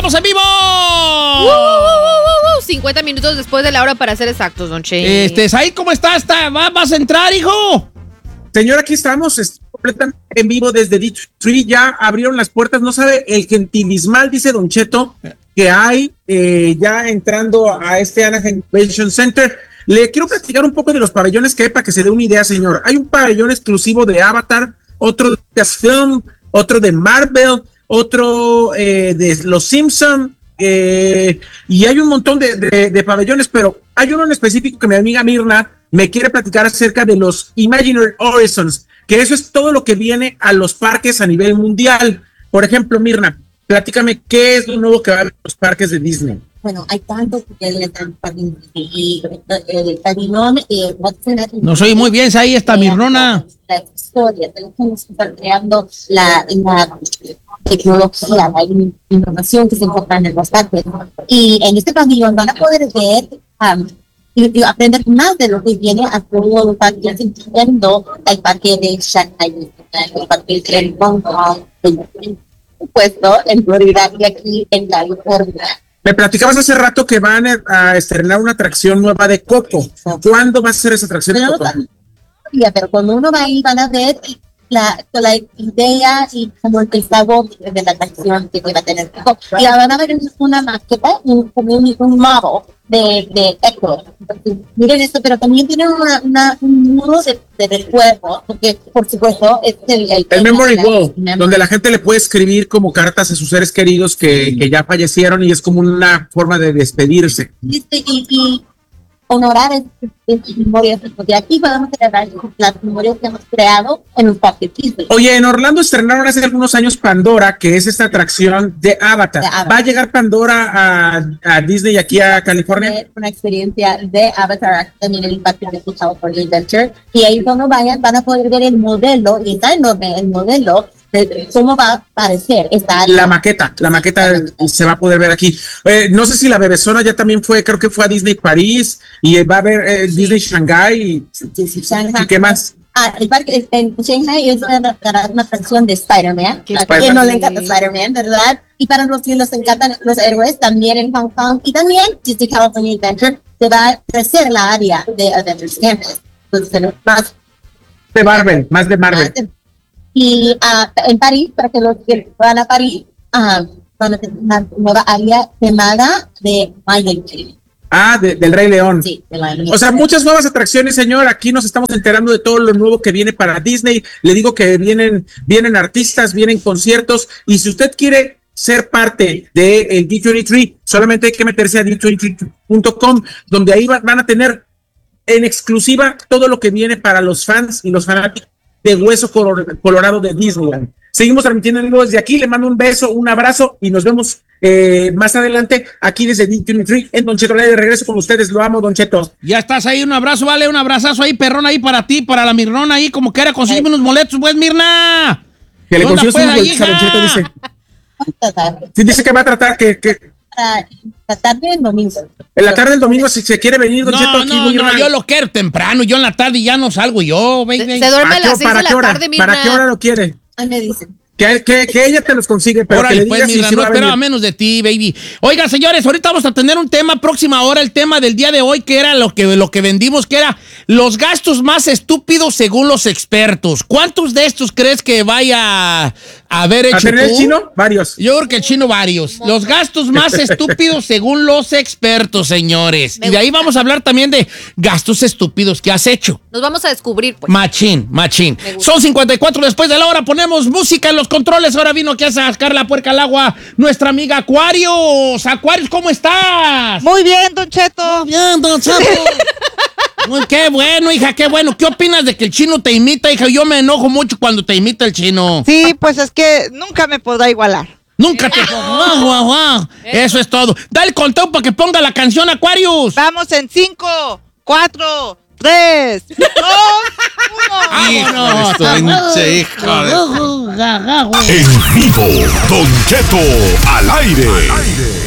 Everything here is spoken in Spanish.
¡Estamos en vivo! 50 minutos después de la hora para ser exactos, don Che. Said, ¿cómo estás? ¿Vas a entrar, hijo? Señor, aquí estamos completamente en vivo desde Detroit. Ya abrieron las puertas. No sabe el gentilismal, dice Don Cheto, que hay ya entrando a este Anaheim Convention Center. Le quiero platicar un poco de los pabellones que hay para que se dé una idea, señor. Hay un pabellón exclusivo de Avatar, otro de Lucasfilm, otro de Marvel, otro de Los Simpson, y hay un montón de pabellones, pero hay uno en específico que mi amiga Mirna me quiere platicar acerca de los Imaginary Horizons, que eso es todo lo que viene a los parques a nivel mundial. Por ejemplo, Mirna, platícame qué es lo nuevo que va a haber en los parques de Disney. Bueno, hay tanto que le están y el pabellón. No soy muy bien, ahí está Mirnona. La historia, tenemos que estar creando la tecnología, la innovación que se encuentra en los parques. Y en este pabellón van a poder ver y aprender más de lo que viene a todos los parques, incluyendo el parque de Shanghai, el parque de Hong Kong, puesto en Florida y aquí en California. Me platicabas hace rato que van a estrenar una atracción nueva de Coco. ¿Cuándo va a ser esa atracción de Coco? Pero cuando uno va ahí van a ver la idea y como el sabor de la atracción que va a tener Coco. Y van a ver una maqueta, un modelo de Echo. Entonces, miren esto, pero también tienen un muro de recuerdo, porque por supuesto es el Memory Wall, donde la gente le puede escribir como cartas a sus seres queridos que ya fallecieron, y es como una forma de despedirse. Y honorar esas memorias, porque aquí podemos crear las memorias que hemos creado en un parque Disney. Oye, en Orlando estrenaron hace algunos años Pandora, que es esta atracción de Avatar. ¿Va a llegar Pandora a Disney aquí a California? Una experiencia de Avatar también en el parque de California Adventure. Y ahí cuando vayan van a poder ver el modelo, y está enorme el modelo, cómo va a parecer esta área. La maqueta se va a poder ver aquí. No sé si la bebezona ya también fue, creo que fue a Disney París, y va a haber Disney Shanghai. Shanghai. ¿Y qué más? El parque en Shanghai es una atracción de Spider-Man. A quien no le encanta Spider-Man, ¿verdad? Y para los que nos encantan los héroes, también en Hong Kong, y también Disney California Adventure, se va a crecer la área de Avengers Campus. Entonces, más de Marvel. Y en París, para que los que van a París, van a tener una nueva área llamada de My Little Pony. Del Rey León. Sí, de la O sea, muchas nuevas atracciones, señor. Aquí nos estamos enterando de todo lo nuevo que viene para Disney. Le digo que vienen artistas, vienen conciertos, y si usted quiere ser parte de D23, solamente hay que meterse a d23.com, donde ahí van a tener en exclusiva todo lo que viene para los fans y los fanáticos de Hueso Colorado de Disneyland. Seguimos transmitiendo desde aquí. Le mando un beso, un abrazo, y nos vemos más adelante aquí desde D23 en Don Cheto. De regreso con ustedes. Lo amo, Don Cheto. Ya estás ahí, un abrazo, vale, un abrazazo ahí, perrón, ahí para ti, para la Mirnona ahí, como quiera, conseguirme unos boletos, pues, Mirna. Que le consigues unos boletos a Don Cheto, dice. Sí, dice que va a tratar la tarde del domingo. En la tarde del domingo, si se quiere venir, Don Cheto, aquí no, yo lo quiero temprano, yo en la tarde ya no salgo yo. Se duerme a las 6 de la tarde, Mirna. ¿Para qué hora lo quiere? Me dicen. Que ella te los consigue, pero órale, que le pues, digas Mirna, si no va a esperaba venir. menos de ti, baby. Oigan, señores, ahorita vamos a tener un tema próxima hora, el tema del día de hoy, que era lo que vendimos, que era los gastos más estúpidos según los expertos. ¿Cuántos de estos crees que vaya a haber hecho ¿A tener tú? el chino? Varios. Yo creo que el chino varios. Los gastos más estúpidos según los expertos, señores. Y de ahí vamos a hablar también de gastos estúpidos que has hecho. Nos vamos a descubrir, pues. Machín. Son 54 después de la hora. Ponemos música en los controles. Ahora vino aquí a sacar la puerca al agua nuestra amiga Aquarius. Aquarius, ¿cómo estás? Muy bien, Don Cheto. Muy bien, Don Cheto. Qué bueno, hija, qué bueno. ¿Qué opinas de que el chino te imita, hija? Yo me enojo mucho cuando te imita el chino. Sí, pues es que nunca me podrá igualar. Nunca te... Eso es todo. Dale conteo para que ponga la canción, Aquarius. Vamos en 5, 4, 3, 2, 1. ¡Vámonos! Hijo de... En vivo, Don Cheto al aire.